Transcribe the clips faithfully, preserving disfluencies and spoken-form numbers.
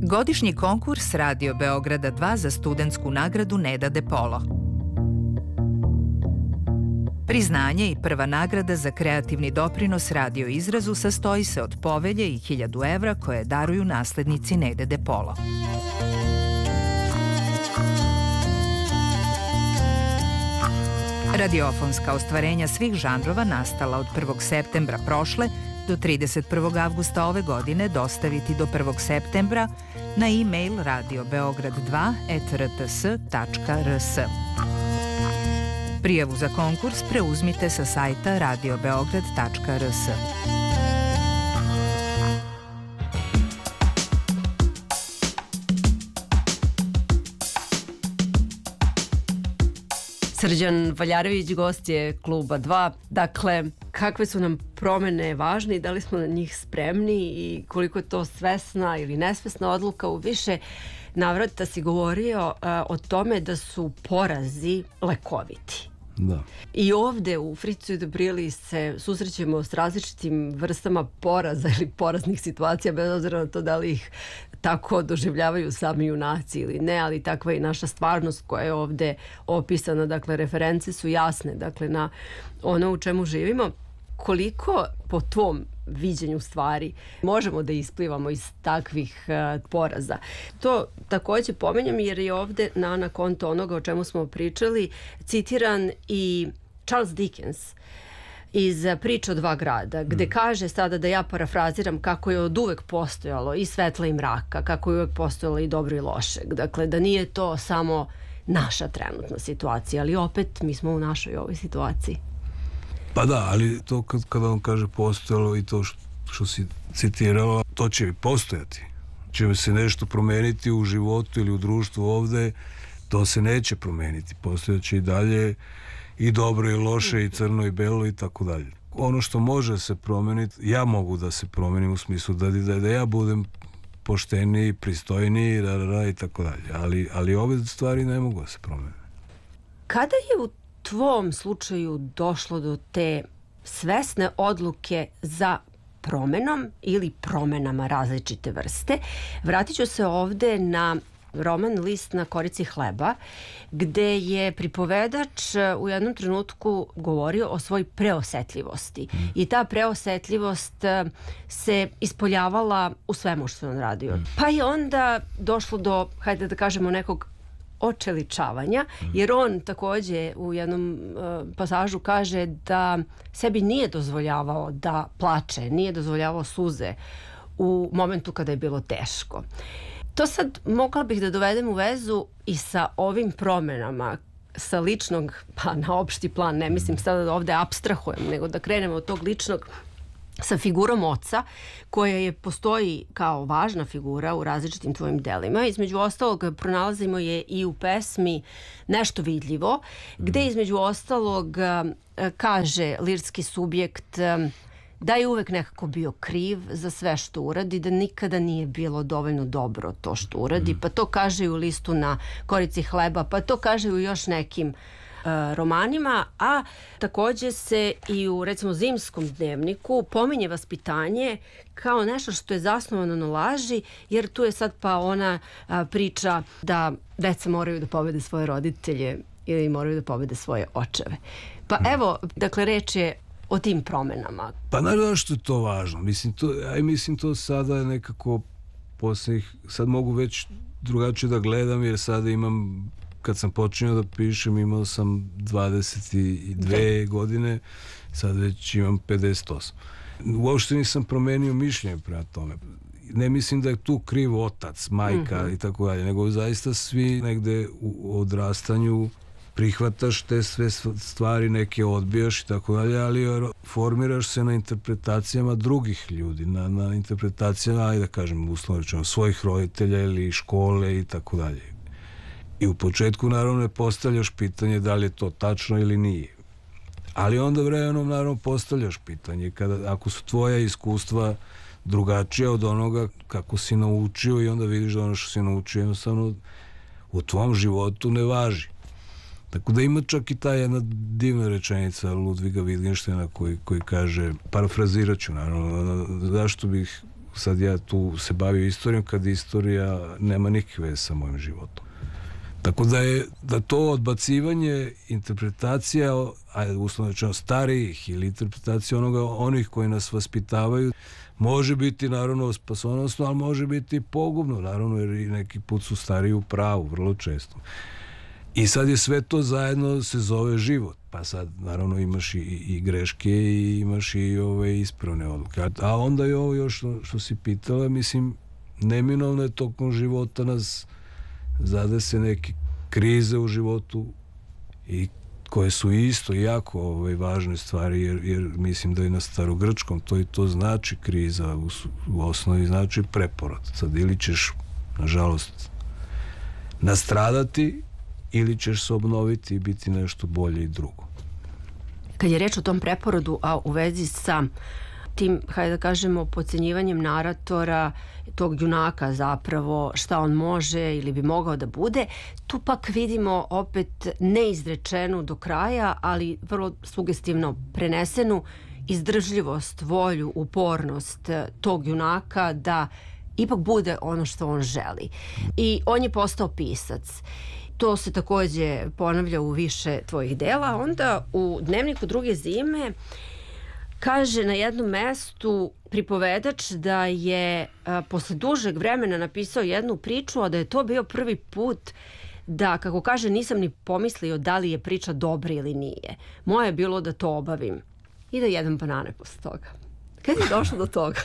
Godišnji konkurs Radio Beograda dva za studentsku nagradu Neda De Polo. Priznanje i prva nagrada za kreativni doprinos radio izrazu sastoji se od povelje i hiljadu evra koje daruju naslednici Nede De Polo. Radiofonska ostvarenja svih žanrova nastala od prvog septembra prošle do trideset prvog avgusta ove godine dostaviti do prvog septembra na e-mail radio beograd dva et r t s tačka r s. Prijavu za konkurs preuzmite sa sajta radio beograd tačka r s. Srđan Valjarević, gost je Kluba dva. Dakle, kakve su nam promene važne i da li smo na njih spremni i koliko je to svesna ili nesvesna odluka? U više navrata si govorio uh, o tome da su porazi lekoviti. Da. I ovde u Fricu i Dobrili se susrećemo s različitim vrstama poraza ili poraznih situacija, bez obzira na to da li ih tako doživljavaju sami junaci ili ne, ali takva je i naša stvarnost koja je ovde opisana. Dakle, reference su jasne, dakle, na ono u čemu živimo. Koliko po tvom viđenju stvari možemo da isplivamo iz takvih uh, poraza? To takođe pomenjam jer je ovde na, na konto onoga o čemu smo pričali citiran i Charles Dickens iz Priče o dva grada, gde mm. kaže sada, da ja parafraziram, kako je od uvek postojalo i svetla i mraka, kako je uvek postojalo i dobro i loše. Dakle, da nije to samo naša trenutna situacija, ali opet mi smo u našoj ovoj situaciji. Pa da, ali to kad, kada on kaže postojalo i to što, što si citirala, to će postojati. Će se nešto promeniti u životu ili u društvu ovde, to se neće promeniti. Postojaće i dalje i dobro i loše i crno i belo i tako dalje. Ono što može se promeniti, ja mogu da se promenim u smislu da, da, da ja budem pošteniji, pristojniji da, da, da, i tako dalje. Ali, ali ove stvari ne mogu da se promene. Kada je u tvom slučaju došlo do te svesne odluke za promenom ili promenama različite vrste? Vratit ću se ovde na roman List na korici hleba, gde je pripovedač u jednom trenutku govorio o svojoj preosetljivosti. Mm. I ta preosetljivost se ispolijavala u svemu što on radio. Mm. Pa je onda došlo do, hajde da kažemo, nekog očeličavanja, jer on takođe u jednom uh, pasažu kaže da sebi nije dozvoljavao da plače, nije dozvoljavao suze u momentu kada je bilo teško. To sad mogla bih da dovedem u vezu i sa ovim promenama sa ličnog, pa na opšti plan, ne mislim sada da ovde apstrahujem, nego da krenemo od tog ličnog, sa figurom oca, koja je postoji kao važna figura u različitim tvojim delima. Između ostalog pronalazimo je i u pesmi Nešto vidljivo, gde između ostalog kaže lirski subjekt da je uvek nekako bio kriv za sve što uradi, da nikada nije bilo dovoljno dobro to što uradi, pa to kaže i u Listu na korici hleba, pa to kaže i u još nekim uh, romanima, a takođe se i u, recimo, Zimskom dnevniku pominje vaspitanje kao nešto što je zasnovano na laži, jer tu je sad pa ona uh, priča da deca moraju da pobede svoje roditelje ili moraju da pobede svoje očeve. Pa evo, dakle, reč je o tim promenama. Pa naravno što je to važno. Mislim, to, aj mislim to sada nekako poslednjih, sad mogu već drugačije da gledam, jer sada imam, kad sam počinio da pišem, imao sam dvadeset dve godine, sad već imam pedeset osam. Uopšte nisam promenio mišljenje prema tome. Ne mislim da je tu kriv otac, majka mm-hmm. i tako dalje, nego zaista svi negde u odrastanju prihvataš te sve stvari, neke odbijaš i tako dalje, ali formiraš se na interpretacijama drugih ljudi, na, na interpretacijama, ajde da kažem, uslovno rečeno, svojih roditelja ili škole i tako dalje. I u početku naravno ne postavljaš pitanje da li je to tačno ili nije. Ali onda vremenom naravno postavljaš pitanje, kada, ako su tvoja iskustva drugačija od onoga kako si naučio i onda vidiš da ono što si naučio jednostavno u tvom životu ne važi. Tako da ima čak i ta jedna divna rečenica Ludviga Wittgensteina koji, koji kaže, parafrazirat ću naravno, zašto bih sad ja tu se bavio istorijom kad istorija nema nikakve veze sa mojim životom. Tako da je da to odbacivanje interpretacija, ajde uslovno rečeno starijih ili interpretacija onoga onih koji nas vaspitavaju može biti naravno spasonosno, ali može biti pogubno, naravno, jer i neki put su stariji u pravu, vrlo često. I sad je sve to zajedno se zove život. Pa sad, naravno, imaš i, i greške i imaš i ove ispravne odluke. A onda je ovo još što, što si pitala, mislim, neminovno je tokom života nas zadese neke krize u životu i koje su isto jako ove, važne stvari, jer, jer mislim da je na starogrčkom to i to znači kriza, u, u osnovi znači preporod. Sad ili ćeš, nažalost, nastradati ili ćeš se obnoviti i biti nešto bolje i drugo. Kad je reč o tom preporodu, a u vezi sa tim, hajde da kažemo, podcenjivanjem naratora, tog junaka zapravo, šta on može ili bi mogao da bude, tu pak vidimo opet neizrečenu do kraja, ali vrlo sugestivno prenesenu izdržljivost, volju, upornost tog junaka da ipak bude ono što on želi. I on je postao pisac. To se takođe ponavlja u više tvojih dela. Onda u Dnevniku druge zime kaže na jednom mestu pripovedač da je a, posle dužeg vremena napisao jednu priču, a da je to bio prvi put da, kako kaže, nisam ni pomislio da li je priča dobra ili nije. Moje je bilo da to obavim i da jedem banane posle toga. Kad je došlo do toga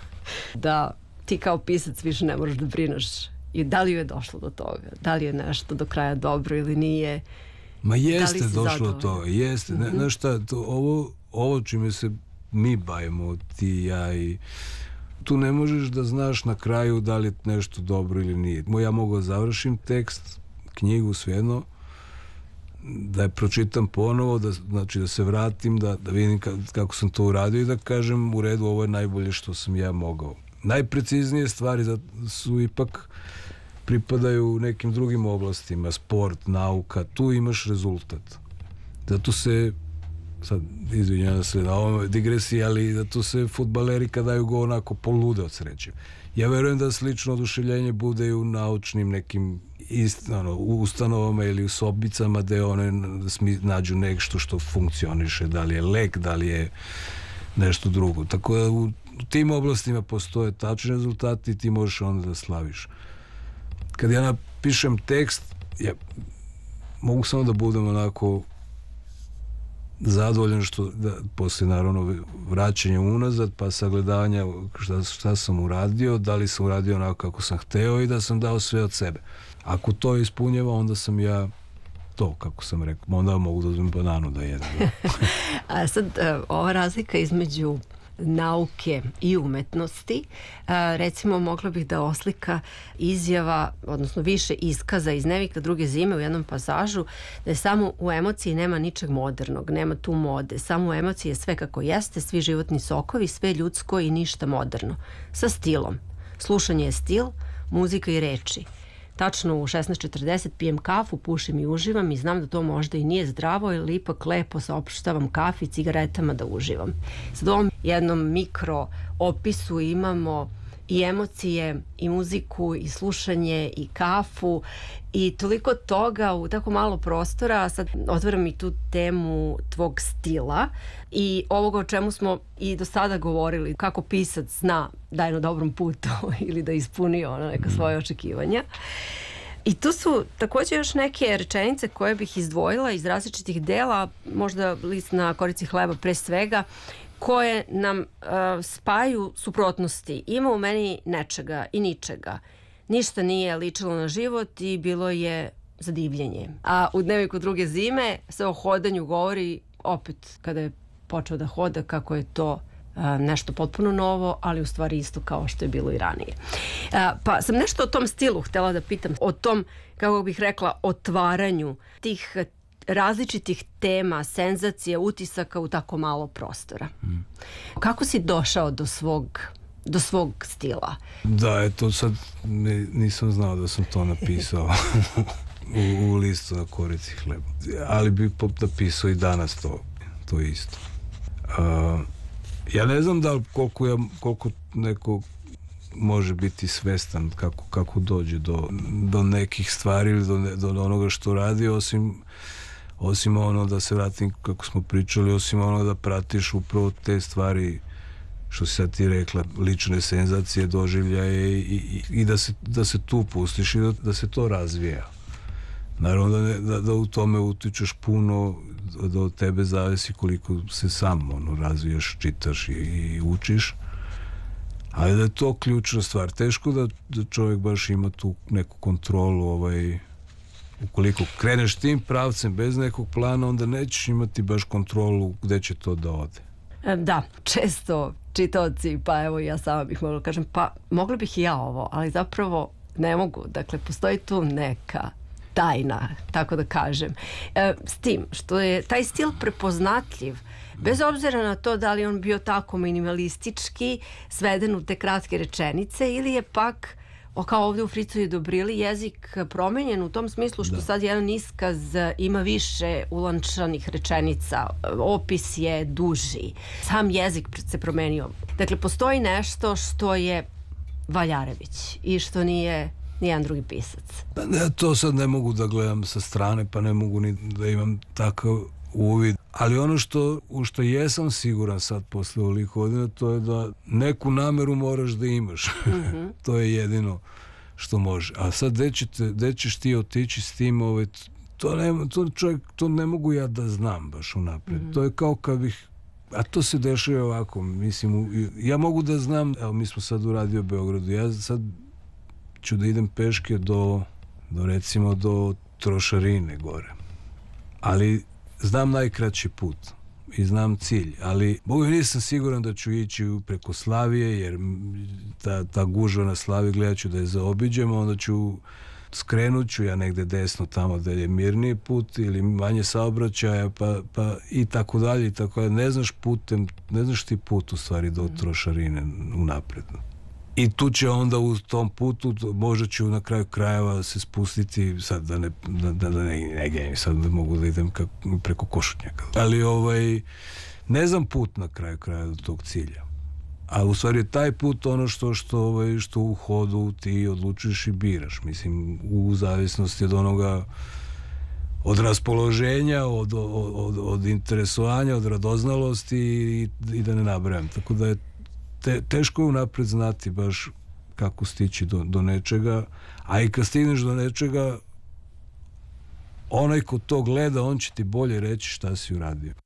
da ti kao pisac više ne moraš da brineš i da li je došlo do toga? Da li je nešto do kraja dobro ili nije? Ma jeste došlo do toga, jeste. Mm-hmm. Znaš šta, to, ovo, ovo čime se mi bavimo, ti, ja i tu ne možeš da znaš na kraju da li je nešto dobro ili nije. Ja mogu da završim tekst, knjigu, svejedno, da je pročitam ponovo, da, znači da se vratim, da, da vidim kako sam to uradio i da kažem u redu, ovo je najbolje što sam ja mogao. Najpreciznije stvari su ipak pripadaju nekim drugim oblastima, sport, nauka, tu imaš rezultat. Zato se, sad izvinjavam se na ovom digresiji, ali zato se fudbaleri kad daju go onako polude od sreće. Ja verujem da slično oduševljenje bude i u naučnim nekim ist, ono, ustanovama ili u sobicama gde one nađu nešto što funkcioniše, da li je lek, da li je nešto drugo. Tako da u U tim oblastima postoje tačni rezultati i ti možeš onda da slaviš. Kad ja napišem tekst, ja mogu samo da budem onako zadovoljan što da, posle naravno vraćanja unazad pa sagledavanja šta, šta sam uradio, da li sam uradio onako kako sam hteo i da sam dao sve od sebe. Ako to ispunjava, onda sam ja to, kako sam rekao, onda mogu da uzmem bananu da jedem. A sad, ova razlika između nauke i umetnosti, a, recimo mogla bih da oslika izjava, odnosno više iskaza iz Dnevnika druge zime u jednom pasažu, da je samo u emociji nema ničeg modernog, nema tu mode, samo u emociji je sve kako jeste, svi životni sokovi, sve ljudsko i ništa moderno. Sa stilom. Slušanje je stil, muzika i reči. Tačno u šesnaest četrdeset pijem kafu, pušim i uživam i znam da to možda i nije zdravo, ali ipak lepo saopštavam kafi i cigaretama da uživam. Sad u ovom jednom mikro opisu imamo i emocije, i muziku, i slušanje, i kafu i toliko toga u tako malo prostora. Sad otvaram i tu temu tvog stila i ovoga o čemu smo i do sada govorili, kako pisac zna da je na dobrom putu ili da ispuni ono neka svoje očekivanja. I tu su takođe još neke rečenice koje bih izdvojila iz različitih dela, možda list na korici hleba pre svega, koje nam uh, spaju suprotnosti. Ima u meni nečega i ničega. Ništa nije ličilo na život i bilo je zadivljenje. A u Dnevniku druge zime se o hodanju govori opet kada je počeo da hoda kako je to uh, nešto potpuno novo, ali u stvari isto kao što je bilo i ranije. Uh, pa sam nešto o tom stilu htela da pitam, o tom, kako bih rekla, otvaranju tih različitih tema, senzacija, utisaka u tako malo prostora. Mm. Kako si došao do svog, do svog stila? Da, eto sad ne, nisam znao da sam to napisao u, u listu na korici hleba. Ali bi napisao i danas to, to isto. Uh, ja ne znam da li koliko, ja, koliko neko može biti svestan kako, kako dođe do, do nekih stvari ili do, do onoga što radi, osim osim ono da se vratim kako smo pričali, osim ono da pratiš upravo te stvari što si sad ti rekla, lične senzacije, doživljaje i, i, i da, se, da se tu pustiš i da, da se to razvija. Naravno da, ne, da, da u tome utičeš puno, da od tebe zavisi koliko se sam ono, razvijaš, čitaš i, i učiš, ali da je to ključna stvar. Teško da, da čovjek baš ima tu neku kontrolu, ovaj, ukoliko kreneš tim pravcem bez nekog plana, onda nećeš imati baš kontrolu gde će to da ode. Da, često čitaoci, pa evo ja sama bih mogla kažem, pa mogla bih i ja ovo, ali zapravo ne mogu. Dakle, postoji tu neka tajna, tako da kažem. E, s tim, što je taj stil prepoznatljiv, bez obzira na to da li on bio tako minimalistički, sveden u te kratke rečenice, ili je pak, o, kao ovdje u Fricu i Dobrili, jezik promenjen u tom smislu što da. Sad jedan iskaz ima više ulančanih rečenica, opis je duži, sam jezik se promenio. Dakle, postoji nešto što je Valjarević i što nije nijedan drugi pisac. Ja to sad ne mogu da gledam sa strane, pa ne mogu ni da imam takav uvid. Ali ono što, u što jesam siguran sad posle ovoliko godina, to je da neku nameru moraš da imaš. Mm-hmm. To je jedino što može. A sad gde, ćete, gde ćeš ti otići s tim, ovaj, to, ne, to, čovjek, to ne mogu ja da znam baš unapred. Mm-hmm. To je kao kad bih, a to se dešava ovako, mislim, ja mogu da znam, evo mi smo sad u Radio Beogradu, ja sad ću da idem peške do, do recimo do Trošarine gore. Ali znam najkraći put i znam cilj, ali Bogu nisam siguran da ću ići preko Slavije, jer ta, ta gužva na Slaviji gledat ću da je zaobiđem, onda ću skrenut ću ja negde desno tamo da je mirniji put ili manje saobraćaja, pa, pa i tako dalje i tako dalje. Ne znaš putem, ne znaš ti put u stvari do Trošarine unapred. I tu će onda u tom putu možda ću na kraju krajeva se spustiti, sad da ne, da, da ne, ne genjem, sad da mogu da idem kako, preko Košutnjaka. Ali ovaj, ne znam put na kraju kraja do tog cilja. A u stvari taj put ono što, što, ovaj, što u hodu ti odlučuješ i biraš. Mislim, u zavisnosti od onoga, od raspoloženja, od, od, od, od interesovanja, od radoznalosti i, i da ne nabrajam. Tako da je Te, teško je unapred znati baš kako stići do, do nečega, a i kad stigneš do nečega, onaj ko to gleda, on će ti bolje reći šta si uradio.